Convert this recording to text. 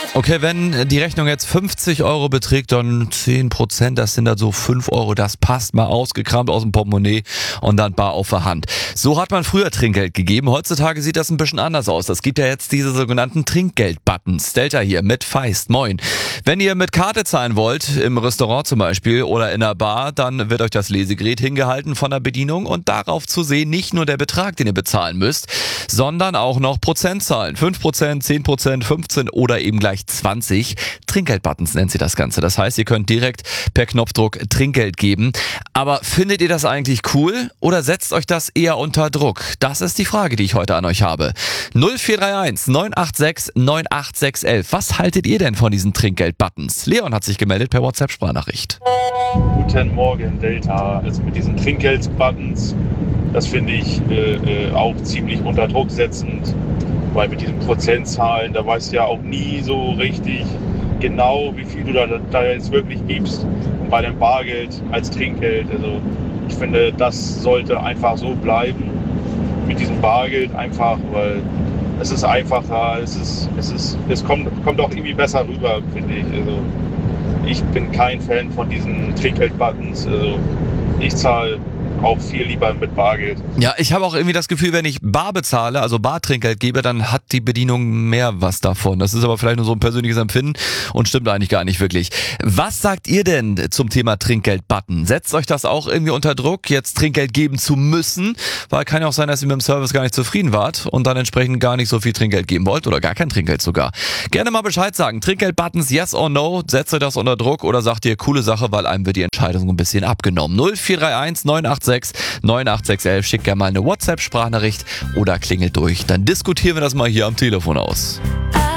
Okay, wenn die Rechnung jetzt 50 Euro beträgt, dann 10%, das sind dann so 5 Euro, das passt mal ausgekramt aus dem Portemonnaie und dann bar auf der Hand. So hat man früher Trinkgeld gegeben, heutzutage sieht das ein bisschen anders aus. Es gibt ja jetzt diese sogenannten Trinkgeld-Buttons. Delta hier mit Feist, moin. Wenn ihr mit Karte zahlen wollt, im Restaurant zum Beispiel oder in der Bar, dann wird euch das Lesegerät hingehalten von der Bedienung und darauf zu sehen, nicht nur der Betrag, den ihr bezahlen müsst, sondern auch noch Prozentzahlen. 5%, 10%, 15% oder eben gleich 20. Trinkgeld-Buttons nennt sie das Ganze. Das heißt, ihr könnt direkt per Knopfdruck Trinkgeld geben. Aber findet ihr das eigentlich cool oder setzt euch das eher unter Druck? Das ist die Frage, die ich heute an euch habe. 0431 986 98611. Was haltet ihr denn von diesen Trinkgeld-Buttons? Leon hat sich gemeldet per WhatsApp-Sprachnachricht. Guten Morgen, Delta. Also mit diesen Trinkgeld-Buttons, das finde ich auch ziemlich unter Druck setzend, weil mit diesen Prozentzahlen, da weißt du ja auch nie so richtig genau, wie viel du da jetzt wirklich gibst. Und bei dem Bargeld als Trinkgeld, also ich finde, das sollte einfach so bleiben mit diesem Bargeld einfach, weil es ist einfacher, es kommt auch irgendwie besser rüber, finde ich. Also ich bin kein Fan von diesen Trinkgeld-Buttons. Also ich zahle auch viel lieber mit Bargeld. Ja, ich habe auch irgendwie das Gefühl, wenn ich bar bezahle, also Bartrinkgeld gebe, dann hat die Bedienung mehr was davon. Das ist aber vielleicht nur so ein persönliches Empfinden und stimmt eigentlich gar nicht wirklich. Was sagt ihr denn zum Thema Trinkgeld-Button? Setzt euch das auch irgendwie unter Druck, jetzt Trinkgeld geben zu müssen? Weil kann ja auch sein, dass ihr mit dem Service gar nicht zufrieden wart und dann entsprechend gar nicht so viel Trinkgeld geben wollt oder gar kein Trinkgeld sogar. Gerne mal Bescheid sagen. Trinkgeld-Buttons, yes or no? Setzt euch das unter Druck oder sagt ihr, coole Sache, weil einem wird die Entscheidung ein bisschen abgenommen. 0431 986 98611. Schickt gerne mal eine WhatsApp-Sprachnachricht oder klingelt durch. Dann diskutieren wir das mal hier am Telefon aus.